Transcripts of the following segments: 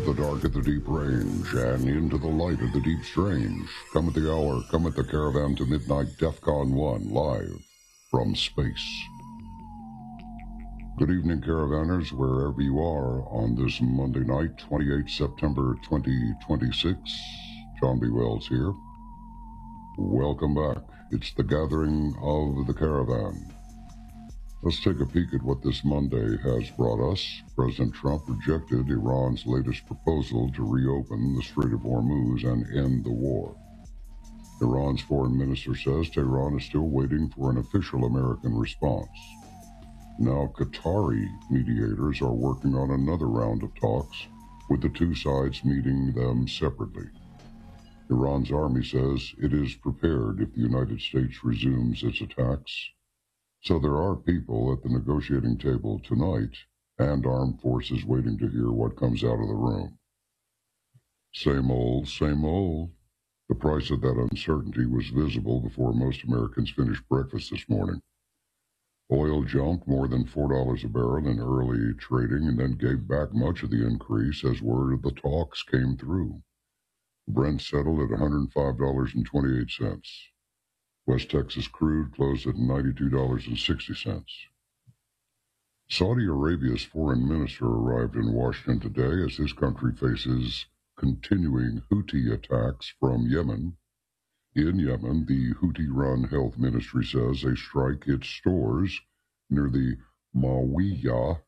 the dark at the deep range, and into the light of the deep strange. Come at the hour, come at the caravan to midnight, DEFCON 1, live from space. Good evening, caravanners, wherever you are on this Monday night, 28 September 2026. John B. Wells here. Welcome back. It's the gathering of the caravan. Let's take a peek at what this Monday has brought us. President Trump rejected Iran's latest proposal to reopen the Strait of Hormuz and end the war. Iran's foreign minister says Tehran is still waiting for an official American response. Now, Qatari mediators are working on another round of talks, with the two sides meeting them separately. Iran's army says it is prepared if the United States resumes its attacks. So there are people at the negotiating table tonight and armed forces waiting to hear what comes out of the room. Same old, same old. The price of that uncertainty was visible before most Americans finished breakfast this morning. Oil jumped more than $4 a barrel in early trading and then gave back much of the increase as word of the talks came through. Brent settled at $105.28. West Texas crude closed at $92.60. Saudi Arabia's foreign minister arrived in Washington today as his country faces continuing Houthi attacks from Yemen. In Yemen, the Houthi-run health ministry says a strike hit stores near the Mawiyah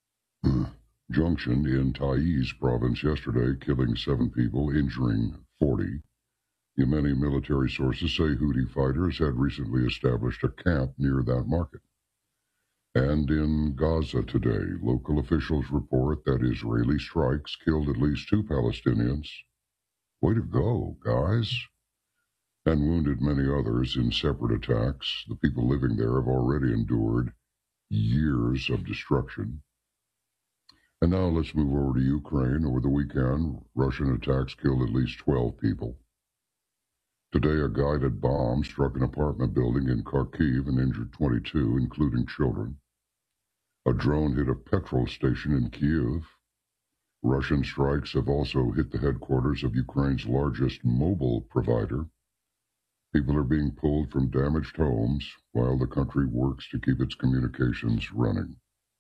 junction in Taiz province yesterday, killing 7 people, injuring 40. Yemeni military sources say Houthi fighters had recently established a camp near that market. And in Gaza today, local officials report that Israeli strikes killed at least 2 Palestinians. Way to go, guys. And wounded many others in separate attacks. The people living there have already endured years of destruction. And now let's move over to Ukraine. Over the weekend, Russian attacks killed at least 12 people. Today, a guided bomb struck an apartment building in Kharkiv and injured 22, including children. A drone hit a petrol station in Kyiv. Russian strikes have also hit the headquarters of Ukraine's largest mobile provider. People are being pulled from damaged homes while the country works to keep its communications running.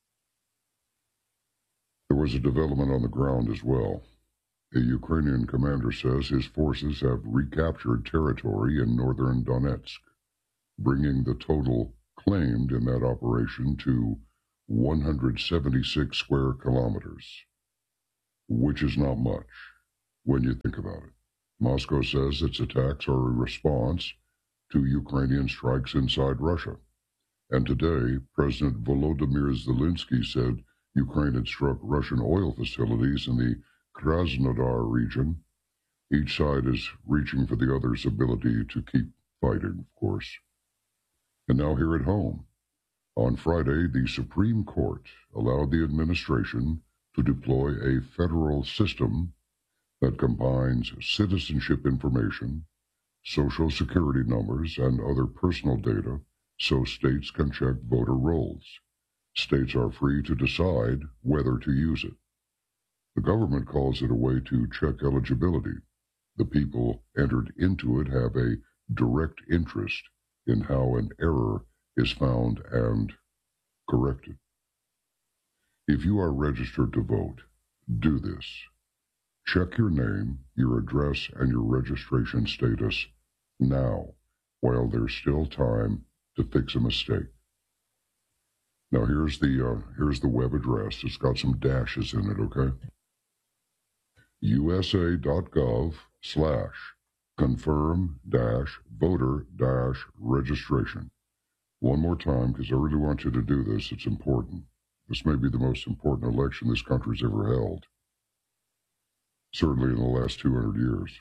There was a development on the ground as well. A Ukrainian commander says his forces have recaptured territory in northern Donetsk, bringing the total claimed in that operation to 176 square kilometers, which is not much when you think about it. Moscow says its attacks are a response to Ukrainian strikes inside Russia. And today, President Volodymyr Zelensky said Ukraine had struck Russian oil facilities in the Krasnodar region. Each side is reaching for the other's ability to keep fighting, of course. And now here at home. On Friday, the Supreme Court allowed the administration to deploy a federal system that combines citizenship information, social security numbers, and other personal data so states can check voter rolls. States are free to decide whether to use it. The government calls it a way to check eligibility. The people entered into it have a direct interest in how an error is found and corrected. If you are registered to vote, do this. Check your name, your address, and your registration status now, while there's still time to fix a mistake. Now here's the web address. It's got some dashes in it, okay? usa.gov/confirm-voter-registration. One more time, because I really want you to do this. It's important. This may be the most important election this country's ever held. Certainly in the last 200 years.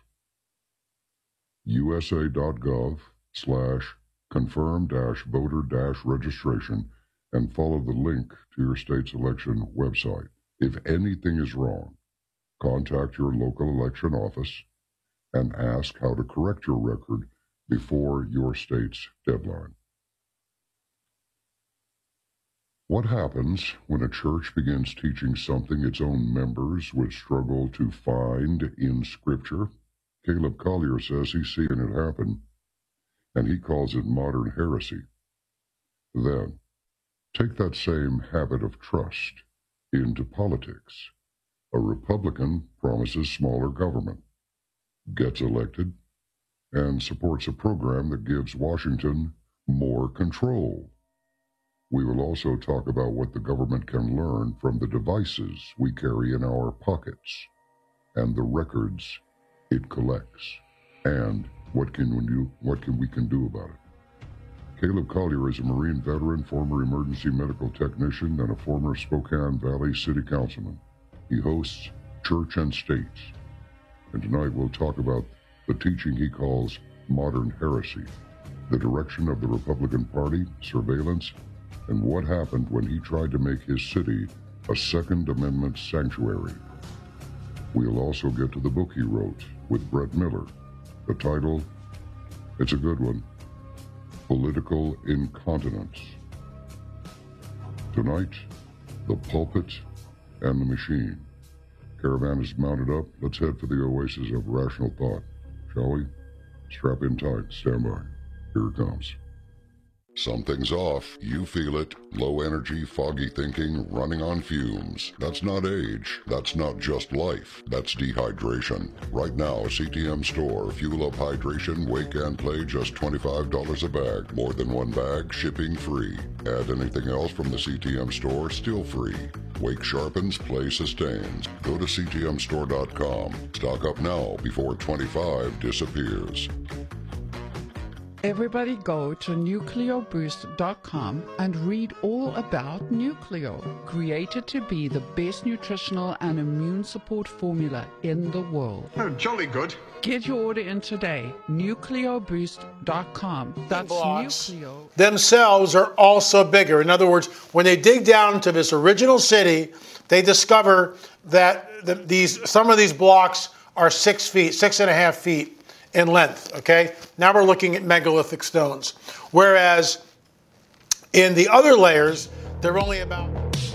usa.gov/confirm-voter-registration and follow the link to your state's election website. If anything is wrong, contact your local election office and ask how to correct your record before your state's deadline. What happens when a church begins teaching something its own members would struggle to find in Scripture? Caleb Collier says he's seen it happen, and he calls it modern heresy. Then, take that same habit of trust into politics. A Republican promises smaller government, gets elected, and supports a program that gives Washington more control. We will also talk about what the government can learn from the devices we carry in our pockets and the records it collects, and what can we do about it. Caleb Collier is a Marine veteran, former emergency medical technician, and a former Spokane Valley City Councilman. He hosts Church and State, and tonight we'll talk about the teaching he calls modern heresy, the direction of the Republican Party, surveillance, and what happened when he tried to make his city a Second Amendment sanctuary. We'll also get to the book he wrote with Brett Miller. The title, it's a good one, Political Incontinence. Tonight, the pulpit and the machine. Caravan is mounted up. Let's head for the oasis of rational thought, shall we? Strap in tight. Stand by. Here it comes. Something's off. You feel it. Low energy, foggy thinking, running on fumes. That's not age. That's not just life. That's dehydration. Right now, CTM Store. Fuel up hydration, wake and play, just $25 a bag. More than one bag, shipping free. Add anything else from the CTM Store, still free. Wake sharpens, play sustains. Go to ctmstore.com. Stock up now before 25 disappears. Everybody go to nucleoboost.com and read all about Nucleo, created to be the best nutritional and immune support formula in the world. Oh, jolly good. Get your order in today, nucleoboost.com. That's Nucleo. Themselves are also bigger. In other words, when they dig down into this original city, they discover that some of these blocks are 6 feet, 6.5 feet in length, okay? Now we're looking at megalithic stones. Whereas in the other layers, they're only about...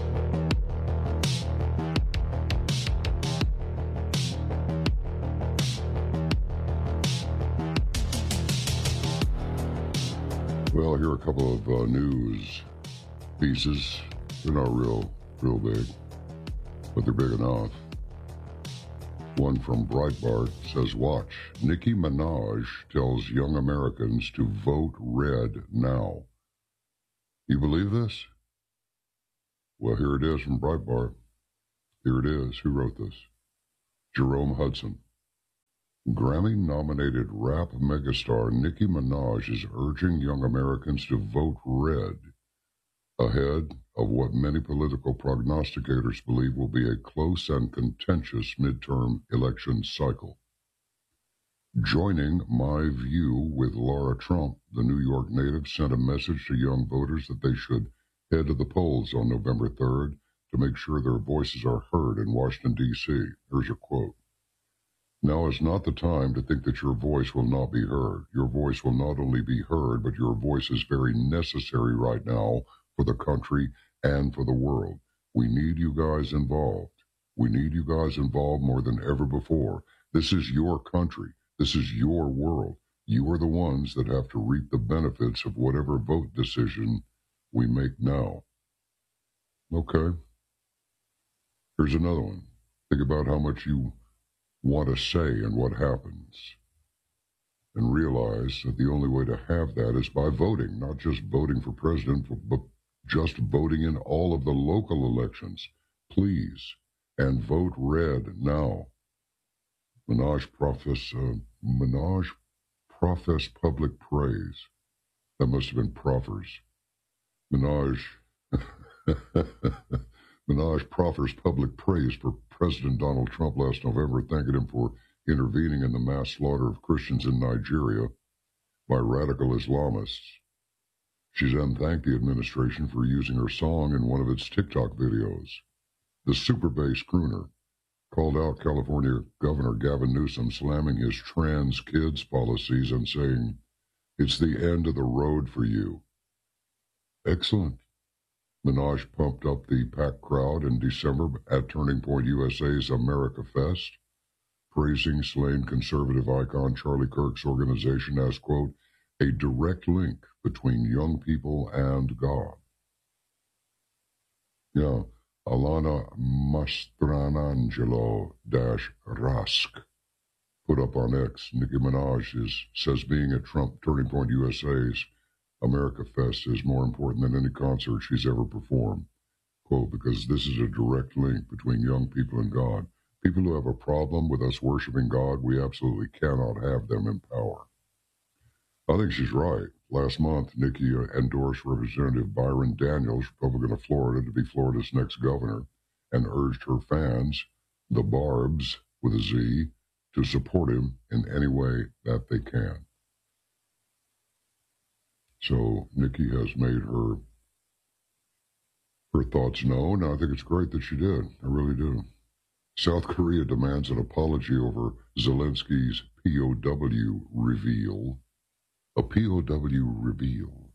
Well, here are a couple of news pieces. They're not real big, but they're big enough. One from Breitbart says, watch, Nicki Minaj tells young Americans to vote red now. You believe this? Well, here it is from Breitbart. Here it is. Who wrote this? Jerome Hudson. Grammy-nominated rap megastar Nicki Minaj is urging young Americans to vote red ahead of what many political prognosticators believe will be a close and contentious midterm election cycle. Joining My View with Laura Trump, the New York native sent a message to young voters that they should head to the polls on November 3rd to make sure their voices are heard in Washington, D.C. Here's a quote. Now is not the time to think that your voice will not be heard. Your voice will not only be heard, but your voice is very necessary right now for the country and for the world. We need you guys involved. We need you guys involved more than ever before. This is your country. This is your world. You are the ones that have to reap the benefits of whatever vote decision we make now. Okay. Here's another one. Think about how much you want to say and what happens. And realize that the only way to have that is by voting, not just voting for president, but just voting in all of the local elections. Please. And vote red now. Minaj profess public praise. That must have been proffers. Minaj proffers public praise for President Donald Trump last November, thanking him for intervening in the mass slaughter of Christians in Nigeria by radical Islamists. She then thanked the administration for using her song in one of its TikTok videos. The super bass crooner called out California Governor Gavin Newsom slamming his trans kids policies and saying, "It's the end of the road for you." Excellent. Minaj pumped up the packed crowd in December at Turning Point USA's America Fest, praising slain conservative icon Charlie Kirk's organization as, quote, a direct link between young people and God. Yeah, Alana Mastranangelo-Rask put up on X, Nicki Minaj says being at Trump Turning Point USA's America Fest is more important than any concert she's ever performed. Quote, because this is a direct link between young people and God. People who have a problem with us worshiping God, we absolutely cannot have them in power. I think she's right. Last month, Nikki endorsed Representative Byron Daniels, Republican of Florida, to be Florida's next governor, and urged her fans, the Barbs with a Z, to support him in any way that they can. So Nikki has made her thoughts known, and I think it's great that she did. I really do. South Korea demands an apology over Zelensky's POW reveal. A POW reveal.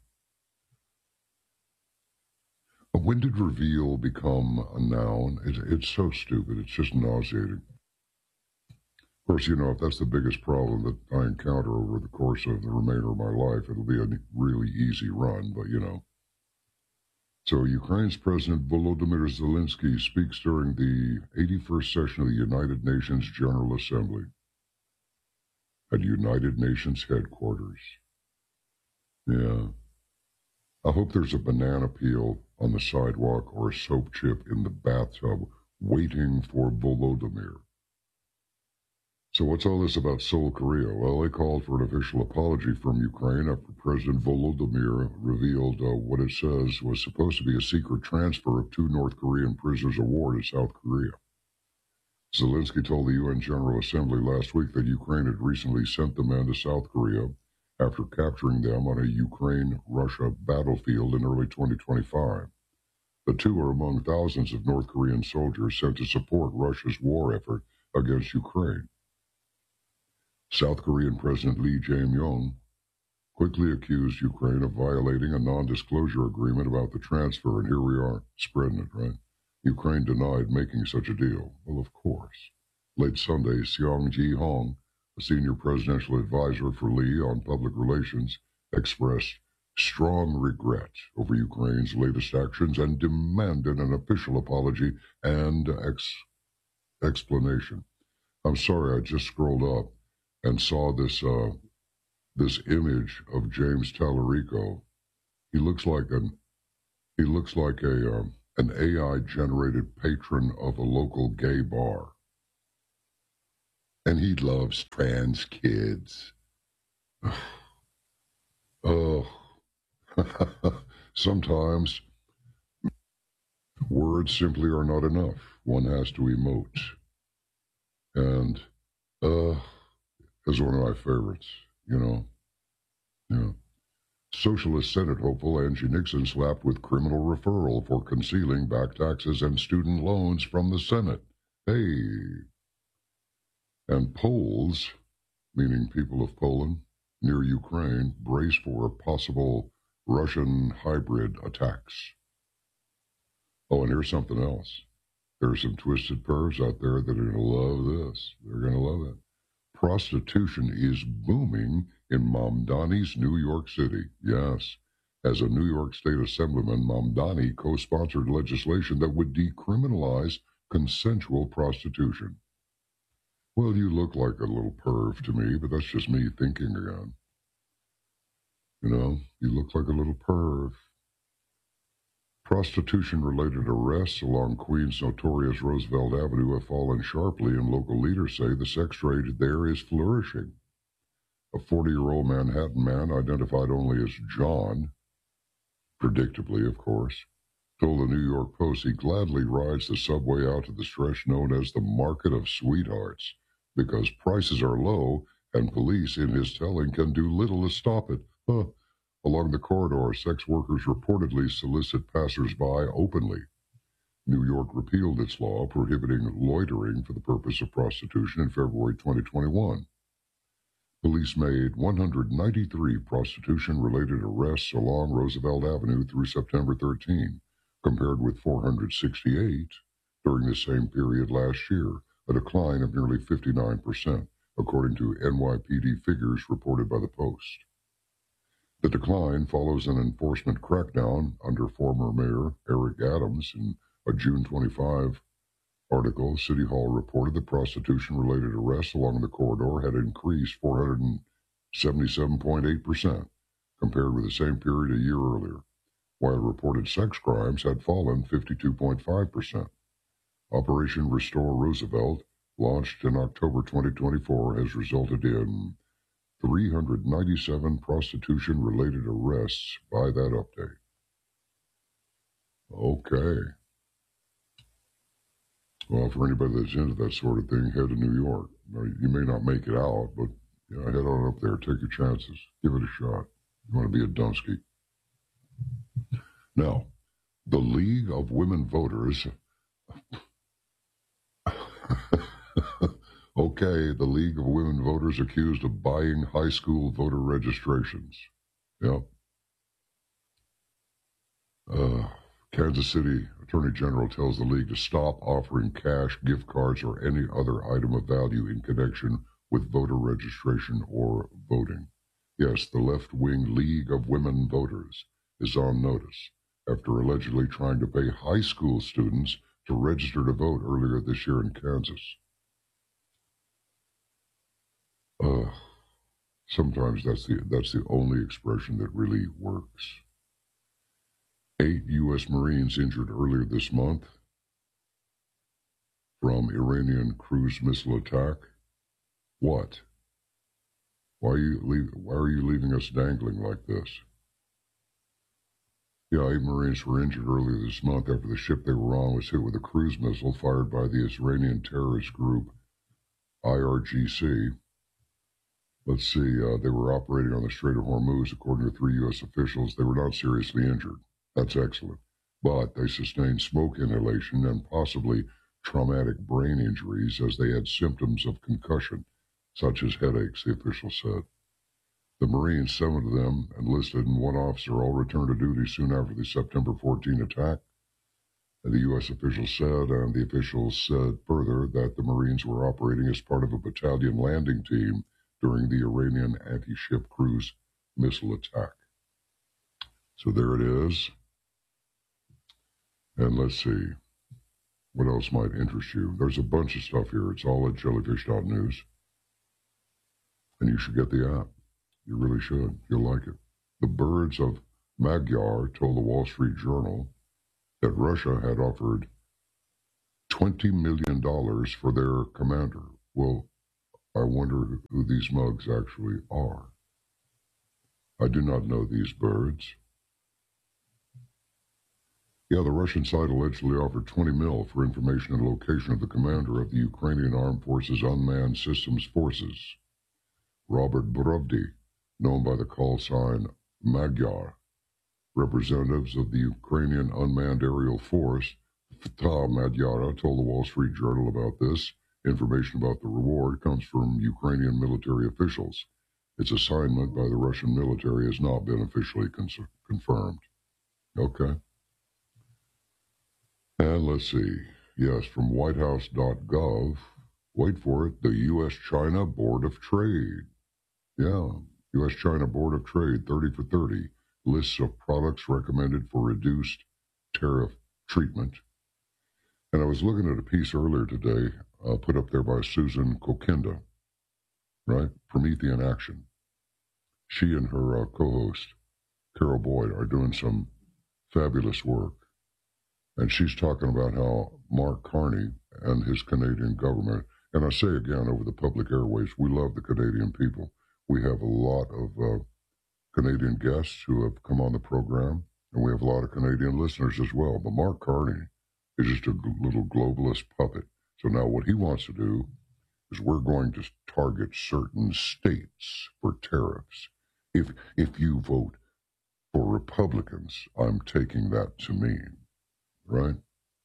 When did reveal become a noun? It's so stupid. It's just nauseating. Of course, you know, if that's the biggest problem that I encounter over the course of the remainder of my life, it'll be a really easy run, but you know. So Ukraine's President Volodymyr Zelensky speaks during the 81st session of the United Nations General Assembly at United Nations headquarters. Yeah. I hope there's a banana peel on the sidewalk or a soap chip in the bathtub waiting for Volodymyr. So what's all this about Seoul, Korea? Well, they called for an official apology from Ukraine after President Volodymyr revealed what it says was supposed to be a secret transfer of 2 North Korean prisoners of war to South Korea. Zelensky told the UN General Assembly last week that Ukraine had recently sent the men to South Korea after capturing them on a Ukraine-Russia battlefield in early 2025. The 2 are among thousands of North Korean soldiers sent to support Russia's war effort against Ukraine. South Korean President Lee Jae-myung quickly accused Ukraine of violating a non-disclosure agreement about the transfer, and here we are, spreading it, right? Ukraine denied making such a deal. Well, of course. Late Sunday, Seong Ji-hong, a senior presidential advisor for Lee on public relations, expressed strong regret over Ukraine's latest actions and demanded an official apology and explanation. I'm sorry, I just scrolled up and saw this image of James Tallarico. He looks like an AI-generated patron of a local gay bar. And he loves trans kids. Oh. Sometimes words simply are not enough. One has to emote. And, is one of my favorites, you know. Yeah. Socialist Senate hopeful Angie Nixon slapped with criminal referral for concealing back taxes and student loans from the Senate. Hey. And Poles, meaning people of Poland, near Ukraine, brace for possible Russian hybrid attacks. Oh, and here's something else. There are some twisted pervs out there that are going to love this. They're going to love it. Prostitution is booming in Mamdani's New York City. Yes, as a New York State Assemblyman, Mamdani co-sponsored legislation that would decriminalize consensual prostitution. Well, you look like a little perv to me, but that's just me thinking again. You know, you look like a little perv. Prostitution-related arrests along Queens' notorious Roosevelt Avenue have fallen sharply, and local leaders say the sex trade there is flourishing. A 40-year-old Manhattan man, identified only as John, predictably, of course, told the New York Post he gladly rides the subway out to the stretch known as the Market of Sweethearts because prices are low and police, in his telling, can do little to stop it. Along the corridor, sex workers reportedly solicit passers-by openly. New York repealed its law prohibiting loitering for the purpose of prostitution in February 2021. Police made 193 prostitution-related arrests along Roosevelt Avenue through September 13, compared with 468 during the same period last year, a decline of nearly 59%, according to NYPD figures reported by the Post. The decline follows an enforcement crackdown under former Mayor Eric Adams. In a June 25 article, City Hall reported that prostitution-related arrests along the corridor had increased 477.8% compared with the same period a year earlier, while reported sex crimes had fallen 52.5%. Operation Restore Roosevelt, launched in October 2024, has resulted in 397 prostitution-related arrests by that update. Okay. Well, for anybody that's into that sort of thing, head to New York. Now, you may not make it out, but head on up there. Take your chances. Give it a shot. You want to be a Dunsky. Now, the League of Women Voters... Okay, the League of Women Voters accused of buying high school voter registrations. Yep. Kansas City Attorney General tells the League to stop offering cash, gift cards, or any other item of value in connection with voter registration or voting. Yes, the left-wing League of Women Voters is on notice after allegedly trying to pay high school students to register to vote earlier this year in Kansas. Sometimes that's the only expression that really works. 8 U.S. Marines injured earlier this month from Iranian cruise missile attack. What? Why are you leaving us dangling like this? Yeah, 8 Marines were injured earlier this month after the ship they were on was hit with a cruise missile fired by the Iranian terrorist group IRGC. Let's see, they were operating on the Strait of Hormuz. According to 3 U.S. officials, they were not seriously injured. That's excellent. But they sustained smoke inhalation and possibly traumatic brain injuries as they had symptoms of concussion, such as headaches, the official said. The Marines, 7 of them enlisted and 1 officer, all returned to duty soon after the September 14 attack. And the U.S. officials said, and the officials said further, that the Marines were operating as part of a battalion landing team during the Iranian anti-ship cruise missile attack. So there it is. And let's see, what else might interest you? There's a bunch of stuff here. It's all at jellyfish.news. And you should get the app. You really should. You'll like it. The birds of Magyar told the Wall Street Journal that Russia had offered $20 million for their commander. Well, I wonder who these mugs actually are. I do not know these birds. Yeah, the Russian side allegedly offered $20 million for information and location of the commander of the Ukrainian Armed Forces Unmanned Systems Forces, Robert Borovdy, known by the call sign Magyar. Representatives of the Ukrainian Unmanned Aerial Force, Fatah Magyara, told the Wall Street Journal about this. Information about the reward comes from Ukrainian military officials. Its assignment by the Russian military has not been officially confirmed. Okay. And let's see. Yes, from whitehouse.gov. Wait for it. The U.S.-China Board of Trade. Yeah, U.S.-China Board of Trade, 30 for 30. Lists of products recommended for reduced tariff treatment. And I was looking at a piece earlier today, put up there by Susan Kokinda, right? Promethean Action. She and her co-host, Carol Boyd, are doing some fabulous work. And she's talking about how Mark Carney and his Canadian government, and I say again over the public airways, we love the Canadian people. We have a lot of Canadian guests who have come on the program, and we have a lot of Canadian listeners as well. But Mark Carney is just a little globalist puppet. So now what he wants to do is we're going to target certain states for tariffs. If you vote for Republicans, I'm taking that to mean, right?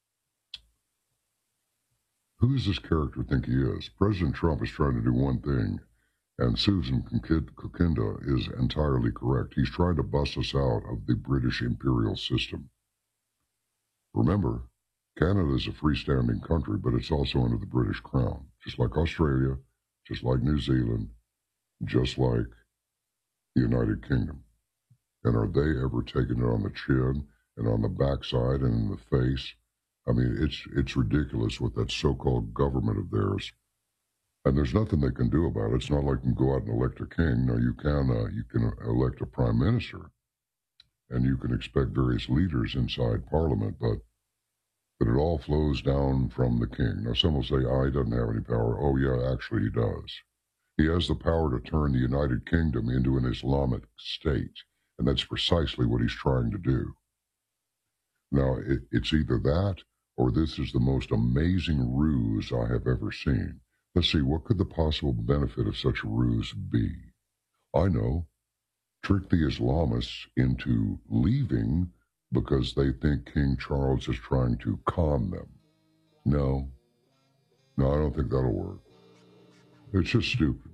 Who does this character think he is? President Trump is trying to do one thing, and Susan Kokinda is entirely correct. He's trying to bust us out of the British imperial system. Remember, Canada is a freestanding country, but it's also under the British Crown, just like Australia, just like New Zealand, just like the United Kingdom. And are they ever taking it on the chin and on the backside and in the face? I mean, it's ridiculous with that so-called government of theirs. And there's nothing they can do about it. It's not like you can go out and elect a king. No, you can elect a prime minister, and you can expect various leaders inside Parliament, but it all flows down from the king. Now, some will say, he doesn't have any power. Oh, yeah, actually he does. He has the power to turn the United Kingdom into an Islamic state, and that's precisely what he's trying to do. Now, it's either that or this is the most amazing ruse I have ever seen. Let's see, what could the possible benefit of such a ruse be? I know. Trick the Islamists into leaving because they think King Charles is trying to calm them. No, I don't think that'll work. It's just stupid.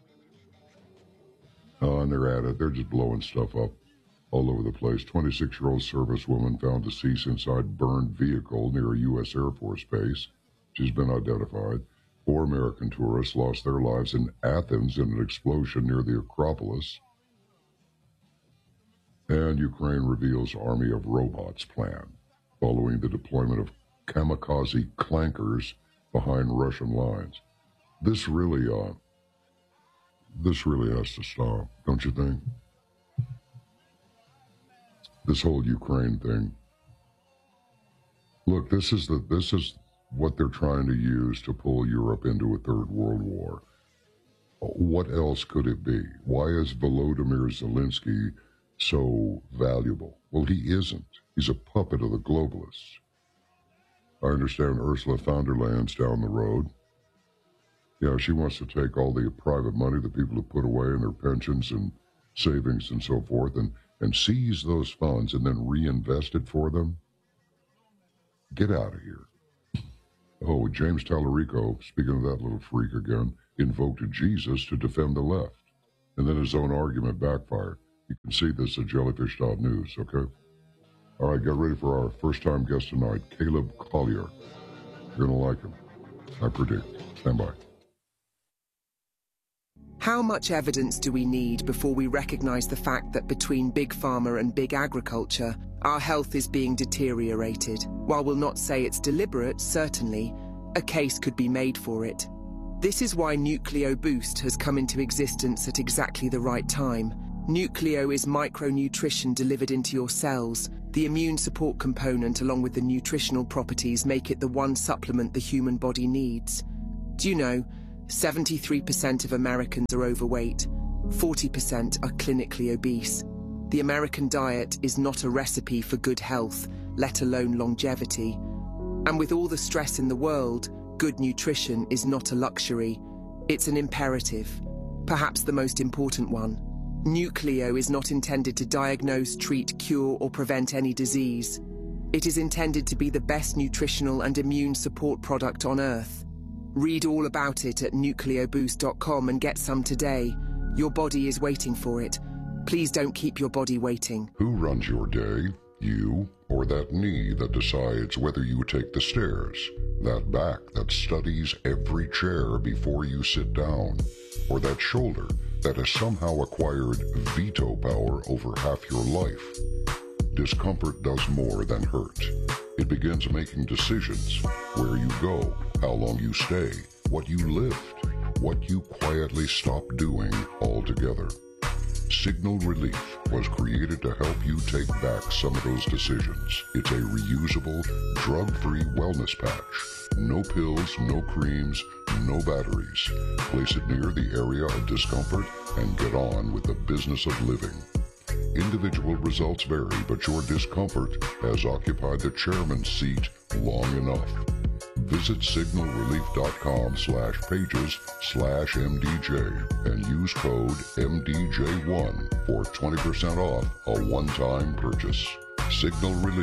And they're at it. They're just blowing stuff up all over the place. 26-year-old servicewoman found deceased inside burned vehicle near a U.S. Air Force base. She's been identified. 4 American tourists lost their lives in Athens in an explosion near the Acropolis. And Ukraine reveals army of robots plan following the deployment of kamikaze clankers behind Russian lines. This really has to stop, don't you think? This whole Ukraine thing. Look, this is what they're trying to use to pull Europe into a third world war. What else could it be? Why is Volodymyr Zelensky so valuable? Well, he isn't. He's a puppet of the globalists. I understand Ursula von der Leyen's down the road. Yeah, she wants to take all the private money that people have put away in their pensions and savings and so forth and seize those funds and then reinvest it for them. Get out of here. Oh, James Tallarico, speaking of that little freak again, invoked Jesus to defend the left. And then his own argument backfired. You can see this at jellyfish.news, okay? All right, get ready for our first-time guest tonight, Caleb Collier. You're going to like him. I predict. Stand by. How much evidence do we need before we recognize the fact that between big pharma and big agriculture, our health is being deteriorated? While we'll not say it's deliberate, certainly, a case could be made for it. This is why Nucleo Boost has come into existence at exactly the right time. Nucleo is micronutrition delivered into your cells. The immune support component along with the nutritional properties make it the one supplement the human body needs. Do you know, 73% of Americans are overweight, 40% are clinically obese. The American diet is not a recipe for good health, let alone longevity. And with all the stress in the world, good nutrition is not a luxury. It's an imperative, perhaps the most important one. Nucleo is not intended to diagnose, treat, cure, or prevent any disease. It is intended to be the best nutritional and immune support product on Earth. Read all about it at nucleoboost.com and get some today. Your body is waiting for it. Please don't keep your body waiting. Who runs your day? You or that knee that decides whether you take the stairs? That back that studies every chair before you sit down? Or that shoulder that has somehow acquired veto power over half your life? Discomfort does more than hurt. It begins making decisions: where you go, how long you stay, what you lift, what you quietly stop doing altogether. Signal Relief was created to help you take back some of those decisions. It's a reusable, drug-free wellness patch. No pills, no creams, no batteries. Place it near the area of discomfort and get on with the business of living. Individual results vary, but your discomfort has occupied the chairman's seat long enough. Visit signalrelief.com/pages/MDJ and use code MDJ1 for 20% off a one-time purchase. Signal Relief.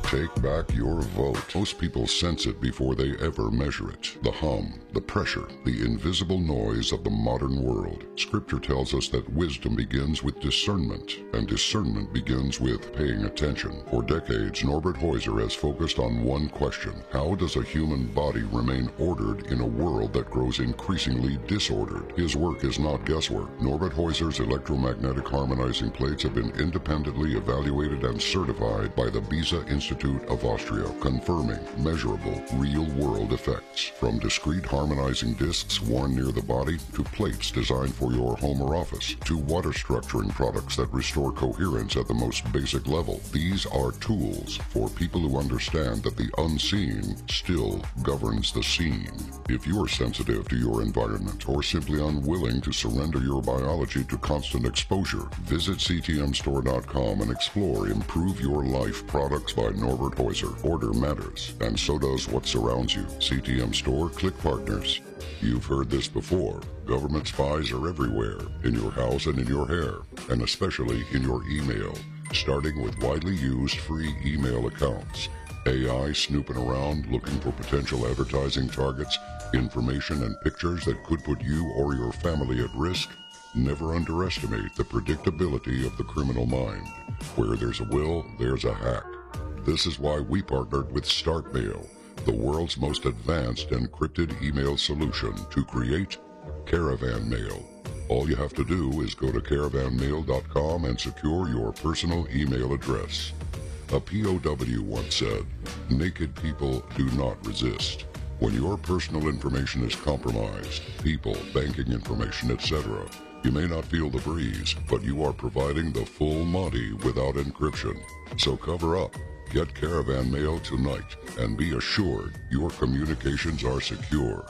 Take back your vote. Most people sense it before they ever measure it. The hum, the pressure, the invisible noise of the modern world. Scripture tells us that wisdom begins with discernment, and discernment begins with paying attention. For decades, Norbert Heuser has focused on one question: how does a human body remain ordered in a world that grows increasingly disordered? His work is not guesswork. Norbert Heuser's electromagnetic harmonizing plates have been independently evaluated and certified by the Beza Institute of Austria, confirming measurable, real-world effects. From discrete harmonizing discs worn near the body, to plates designed for your home or office, to water structuring products that restore coherence at the most basic level. These are tools for people who understand that the unseen still governs the seen. If you are sensitive to your environment or simply unwilling to surrender your biology to constant exposure, visit ctmstore.com and explore Improve Your Life products by Norbert Heuser. Order matters, and so does what surrounds you. CTM Store, click partners. You've heard this before. Government spies are everywhere, in your house and in your hair, and especially in your email, starting with widely used free email accounts. AI snooping around looking for potential advertising targets, information and pictures that could put you or your family at risk. Never underestimate the predictability of the criminal mind. Where there's a will, there's a hack. This is why we partnered with StartMail, the world's most advanced encrypted email solution, to create Caravan Mail. All you have to do is go to caravanmail.com and secure your personal email address. A POW once said, "Naked people do not resist." When your personal information is compromised, people, banking information, etc., you may not feel the breeze, but you are providing the full Monty without encryption. So cover up. Get Caravan Mail tonight and be assured your communications are secure.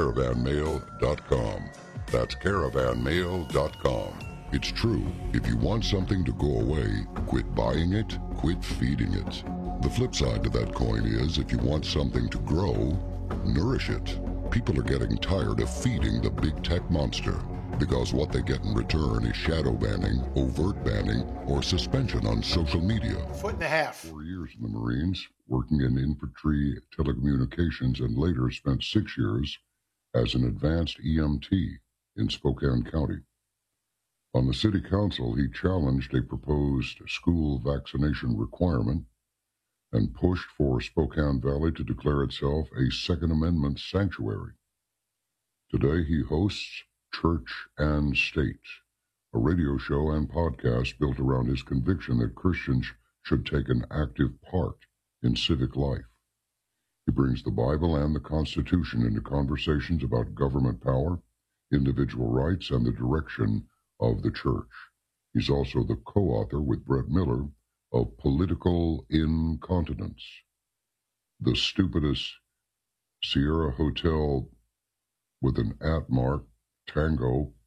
Caravanmail.com. That's caravanmail.com. It's true, if you want something to go away, quit buying it, quit feeding it. The flip side to that coin is, if you want something to grow, nourish it. People are getting tired of feeding the big tech monster, because what they get in return is shadow banning, overt banning, or suspension on social media. 1.5 feet. 4 years in the Marines, working in infantry telecommunications, and later spent 6 years as an advanced EMT in Spokane County. On the city council, he challenged a proposed school vaccination requirement and pushed for Spokane Valley to declare itself a Second Amendment sanctuary. Today, he hosts Church and State, a radio show and podcast built around his conviction that Christians should take an active part in civic life. He brings the Bible and the Constitution into conversations about government power, individual rights, and the direction of the church. He's also the co-author with Brett Miller of Political Incontinence, the stupidest Sierra Hotel with an @ mark, Tango,